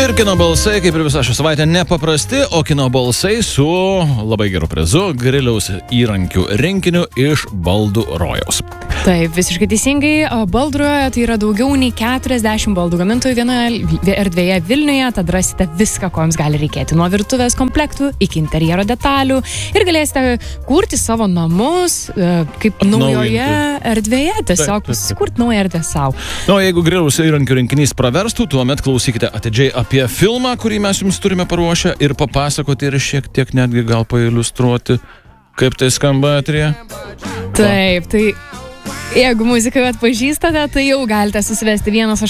Ir kino balsai, kaip ir visą šią savaitę, nepaprasti, o kino balsai su labai geru prizu - griliaus įrankių rinkiniu iš Baldų rojaus. Taip, visiškai teisingai. Baldų rojoje tai yra daugiau nei 40 baldų gamintojų vienoje erdvėje Vilniuje, tad rasite viską, ko jums gali reikėti. Nuo virtuvės komplektų iki interjero detalių. Ir galėsite kurti savo namus kaip naujoje erdvėje, tiesiog sukurti naują erdvę savo. Na, jeigu griliaus įrankių rinkinys praverstų, tuomet klausykite atidžiai apie filmą, kurį mes jums turime paruošę ir papasakoti ir šiek tiek netgi gal pailiustruoti, kaip tai skamba eteryje. Taip, tai jeigu muziką atpažįstate, tai jau galite susivesti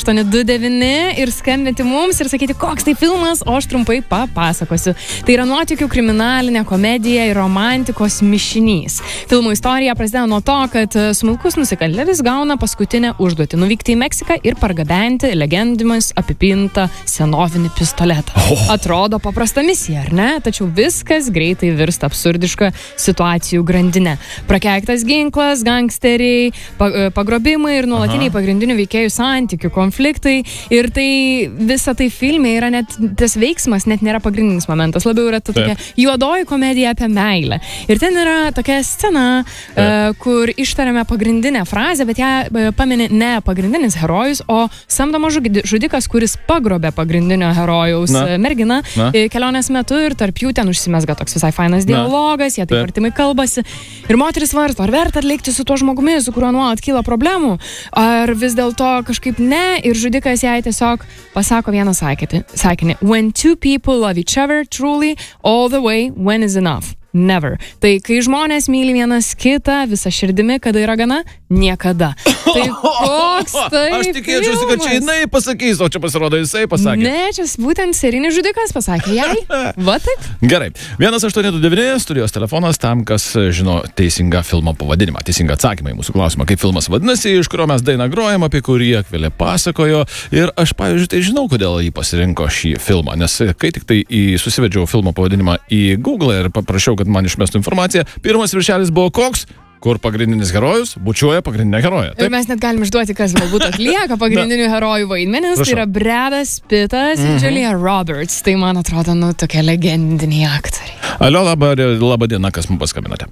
1829 ir skambinti mums ir sakyti, koks tai filmas, o aš trumpai papasakosiu. Tai yra nuotykių kriminalinė komedija ir romantikos mišinys. Filmų istorija prasideda nuo to, kad smulkus nusikaltėlis gauna paskutinę užduotį - nuvykti į Meksiką ir pargabenti legendimis apipintą senovinį pistoletą. Atrodo paprasta misija, ar ne? Tačiau viskas greitai virsta absurdiška situacijų grandinė. Prakeiktas ginklas, gangsteriai, pagrobimai ir nuolatiniai pagrindinių veikėjų santykių, konfliktai. Ir tai visa tai filme yra net, tas veiksmas net nėra pagrindinis momentas, labiau yra tokia juodoji komedija apie meilę. Ir ten yra tokia scena, kur ištariame pagrindinę frazę, bet ją pamini ne pagrindinis herojus, o samdomas žudikas, kuris pagrobė pagrindinio herojaus merginą kelionės metu ir tarp jų ten užsimesga toks visai fainas dialogas, jie taip artimai kalbasi. Ir moteris svarsto, ar verta atlikti su tuo žmogumi, su kuriuo nuolat kyla problemų, ar vis dėlto kažkaip ne, ir žudikas jai tiesiog pasako vieną sakinį. When two people love each other truly, all the way, when is enough? Never. Tai kai žmonės myli vienas kitą visą širdimi, kada yra gana, niekada. Tai koks tai Aš tikėčiausi, kad čia jinai pasakys, o čia pasirodo jisai pasakė. Ne, čia būtent serinis žudikas pasakė jai. Va taip. Gerai. 1829 studijos telefonas tam, kas žino teisingą filmo pavadinimą, teisingą atsakymą į mūsų klausimą, kaip filmas vadinasi, iš kurio mes dainą grojam, apie kurį Akvilė pasakojo. Ir aš, pavyzdžiui, tai žinau, kodėl jį pasirinko šį filmą, nes kai tik tai susivedžiau filmo pavadinimą į Google ir paprašiau, kad man išmestų informaciją, pirmas viršelis buvo koks, kur pagrindinis herojus bučiuoja pagrindinę heroję. Ir mes net galim išduoti, kas galbūt atlieka pagrindinių herojų vaidmenis. Tai yra Bradas Pittas ir Julia Roberts. Tai man atrodo, tokie legendiniai aktoriai. Alio, laba diena, kas mums paskambinote?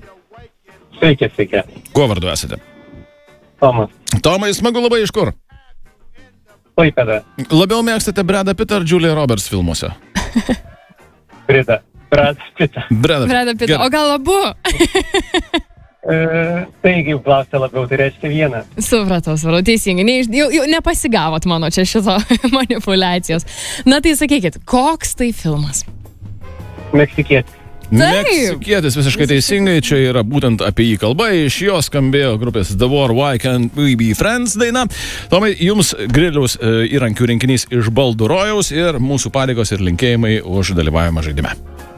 Sveiki. Kuo vardu esate? Tomas. Tomai, smagu labai, iš kur? Klaipėda. Labiau mėgstate Bradą Pittą ar Julia Roberts filmuose? Bradą Pittą. O gal abu? Taigi, klausė labiau, tai reiškia vieną. Supratau, teisingai. Jau nepasigavot mano čia šito manipulacijos. Na tai sakykit, koks tai filmas? Meksikietis. Meksikietis, visiškai teisingai, čia yra būtent apie jį kalba, iš jo skambėjo grupės The War, Why Can't We Be Friends daina. Tomai, jums griliaus įrankių rinkinys iš Baldų rojaus ir mūsų pareigos ir linkėjimai už dalyvavimą žaidime.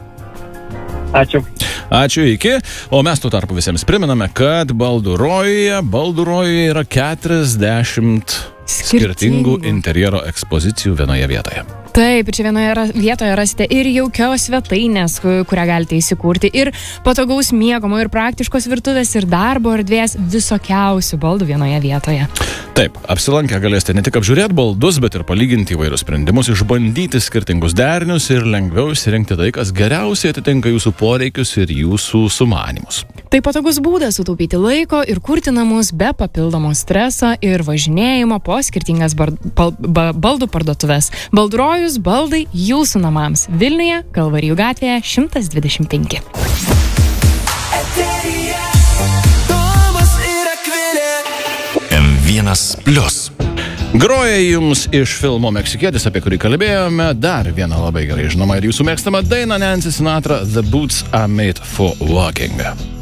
Ačiū, iki. O mes tuo tarpu visiems priminame, kad Baldų rojuje yra 40 skirtingų interjero ekspozicijų vienoje vietoje. Taip, čia vienoje vietoje rasite ir jaukios svetainės, kurią galite įsikurti, ir patogaus miegomo, ir praktiškos virtuvės, ir darbo erdvės, visokiausių baldų vienoje vietoje. Taip, apsilankę galėsite ne tik apžiūrėti baldus, bet ir palyginti įvairius sprendimus, išbandyti skirtingus derinius ir lengviau išsirinkti tai, kas geriausiai atitinka jūsų poreikius ir jūsų sumanymus. Tai patogus būdas sutaupyti laiko ir kurti namus be papildomo streso ir važinėjimo po skirtingas baldų parduotuvės. Baldų rojus, baldai jūsų namams. Vilniuje, Kalvarijų gatvėje 125. M1+. Groja jums iš filmo Meksikietis, apie kurį kalbėjome, dar vieną labai gerai žinomą ir jūsų mėgstamą dainą Nancy Sinatra, The Boots Are Made for Walking.